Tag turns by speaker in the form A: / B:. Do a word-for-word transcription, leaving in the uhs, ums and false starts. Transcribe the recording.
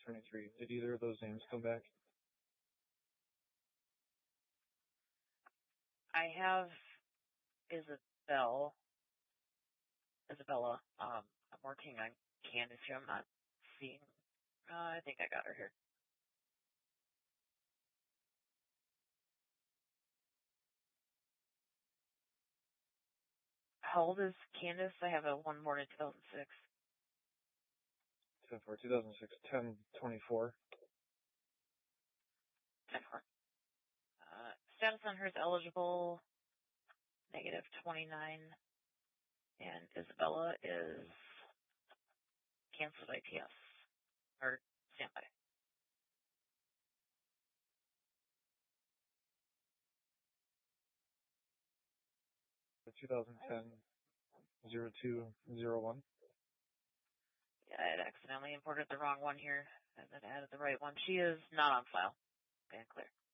A: twenty-three. Did either of those names come back?
B: I have Isabel, Isabella. Um, I'm working on Candace here. I'm not seeing. Uh, I think I got her here. How old is Candace? I have a one born in two thousand six.
A: ten four, two thousand six, ten twenty-four.
B: ten four. Uh, status on her is eligible, negative twenty-nine. And Isabella is canceled I T S, or standby.
A: twenty ten, zero two zero one.
B: Yeah, I had accidentally imported the wrong one here, and then added the right one. She is not on file. Okay, clear.